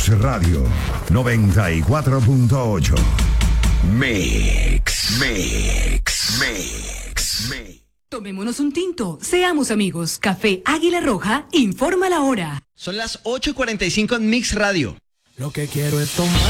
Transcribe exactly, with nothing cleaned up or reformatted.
Mix Radio noventa y cuatro punto ocho. Mix, Mix, Mix, Mix. Tomémonos un tinto, seamos amigos. Café Águila Roja informa la hora. Son las ocho y cuarenta y cinco en Mix Radio. Lo que quiero es tomar.